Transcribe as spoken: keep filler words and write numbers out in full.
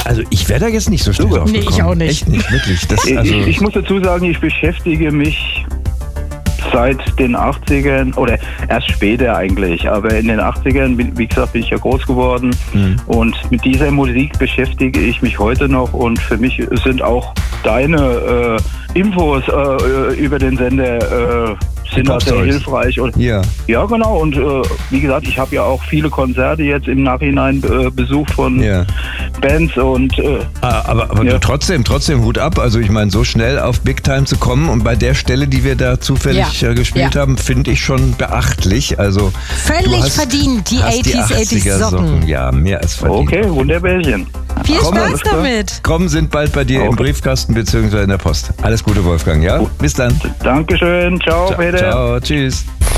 Also ich wäre da jetzt nicht so schnell drauf Nee, gekommen. ich auch nicht. Echt nicht, wirklich. Das, also ich, ich muss dazu sagen, ich beschäftige mich seit den achtzigern oder erst später eigentlich, aber in den achtzigern, wie gesagt, bin ich ja groß geworden Mhm. und mit dieser Musik beschäftige ich mich heute noch und für mich sind auch deine äh, Infos äh, über den Sender äh, sind da sehr Popstories. hilfreich. Und, ja. ja, genau. Und äh, wie gesagt, ich habe ja auch viele Konzerte jetzt im Nachhinein äh, besucht von Ja. Bands und äh, Ah, aber aber Ja. du trotzdem, trotzdem Hut ab. Also ich meine, so schnell auf Big Time zu kommen und bei der Stelle, die wir da zufällig Ja. äh, gespielt Ja. haben, finde ich schon beachtlich. Also Völlig du hast, verdient, die hast die achtziger, achtziger Socken. Ja, mehr als verdient. okay, Wunderbärchen. Viel Komm, Spaß alles klar. damit. Kommen sind bald bei dir im Okay. Briefkasten bzw. in der Post. Alles Gute, Wolfgang, ja? Bis dann. Dankeschön. Ciao, Ciao, Peter. ciao, tschüss.